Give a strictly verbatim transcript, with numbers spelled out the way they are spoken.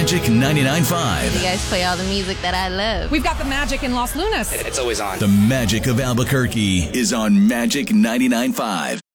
Magic ninety-nine point five. You guys play all the music that I love. We've got the magic in Los Lunas. It's always on. The magic of Albuquerque is on Magic ninety-nine point five.